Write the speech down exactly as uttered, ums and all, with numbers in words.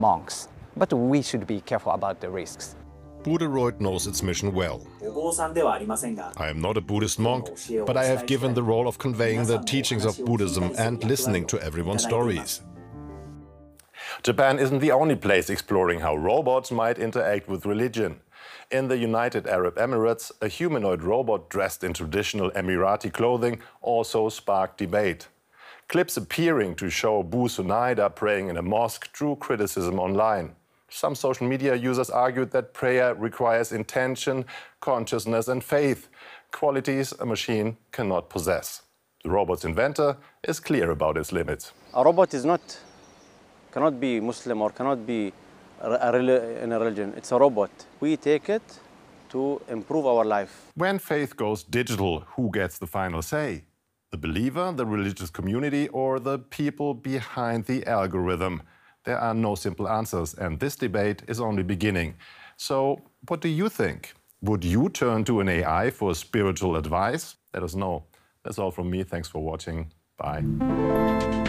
monks. But we should be careful about the risks. Buddharoid knows its mission well. I am not a Buddhist monk, but I have given the role of conveying the teachings of Buddhism and listening to everyone's stories. Japan isn't the only place exploring how robots might interact with religion. In the United Arab Emirates, a humanoid robot dressed in traditional Emirati clothing also sparked debate. Clips appearing to show Bu Sunaida praying in a mosque drew criticism online. Some social media users argued that prayer requires intention, consciousness and faith, qualities a machine cannot possess. The robot's inventor is clear about its limits. A robot is not, cannot be Muslim or cannot be a, in a religion. It's a robot. We take it to improve our life. When faith goes digital, who gets the final say? The believer, the religious community, or the people behind the algorithm? There are no simple answers, and this debate is only beginning. So, what do you think? Would you turn to an A I for spiritual advice? Let us know. That's all from me. Thanks for watching. Bye.